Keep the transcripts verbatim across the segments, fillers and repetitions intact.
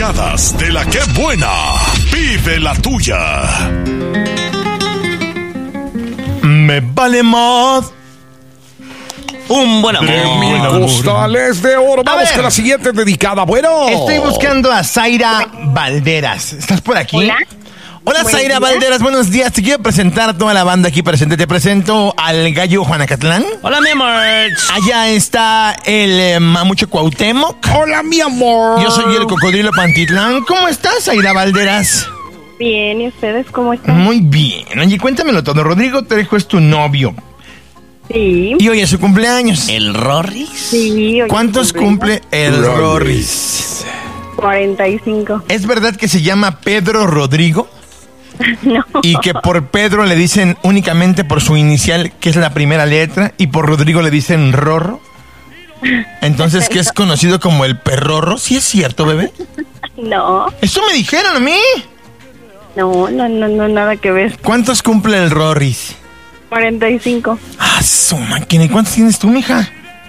dedicadas de la que buena. Vive la tuya. Me vale más un buen amor. De mi costales de oro. Vamos con la siguiente dedicada. Bueno. Estoy buscando a Zaira Valderas. ¿Estás por aquí? Hola. Hola, Buenos Zaira días. Valderas, buenos días. Te quiero presentar a toda la banda aquí presente. Te presento al gallo Juanacatlán. Hola, mi amor. Allá está el eh, mamucho Cuauhtémoc. Hola, mi amor. Yo soy el cocodrilo Pantitlán. ¿Cómo estás, Zaira Valderas? Bien, ¿y ustedes cómo están? Muy bien. Oye, cuéntamelo todo. Rodrigo Trejo es tu novio. Sí. Y hoy es su cumpleaños. ¿El Rorris? Sí. hoy ¿Cuántos cumple cumple el Rorris? cuarenta y cinco. ¿Es verdad que se llama Pedro Rodrigo? No. Y que por Pedro le dicen únicamente por su inicial, que es la primera letra, y por Rodrigo le dicen Rorro. Entonces, que es conocido como el Perrorro. ¿Sí es cierto, bebé? No. Eso me dijeron a mí. No, no, no, no, nada que ver. ¿Cuántos cumple el Rorris? cuarenta y cinco. Ah, su máquina. ¿Y cuántos tienes tú, mija?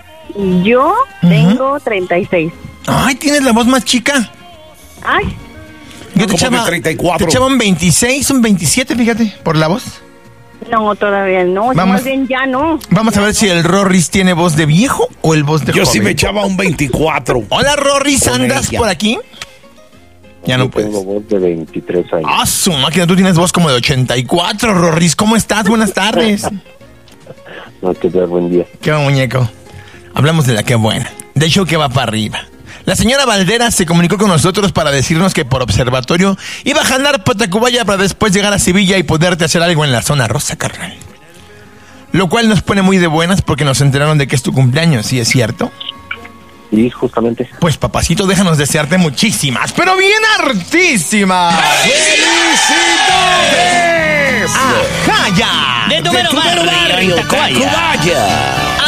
Yo tengo treinta y seis. Ay, tienes la voz más chica. Ay, Yo te ¿Cómo que echaba, treinta y cuatro? te echaba un veintiséis, un veintisiete, fíjate, por la voz. no, todavía no. Vamos. Más bien ya no. Vamos a ver si el Rorris tiene voz de viejo o el voz de Yo joven. sí me echaba un veinticuatro. Hola, Rorris, Con ¿andas ella. por aquí? Ya no Yo puedes. tengo voz de veintitrés años. Ah, su máquina, tú tienes voz como de ochenta y cuatro, Rorris. ¿Cómo estás? Buenas tardes. No, que dar buen día. Qué muñeco. Hablamos de la que buena. De hecho, que va para arriba. La señora Valderas se comunicó con nosotros para decirnos que por observatorio iba a jalar para Tacubaya para después llegar a Sevilla y poderte hacer algo en la zona rosa, carnal. Lo cual nos pone muy de buenas porque nos enteraron de que es tu cumpleaños, ¿sí es cierto? Y justamente, Pues papacito, déjanos desearte muchísimas, pero bien hartísimas. ¡Felicidades! ¡Ajá, ya! De tu De mero tu mero barrio, barrio, en Tacubaya. Tacubaya.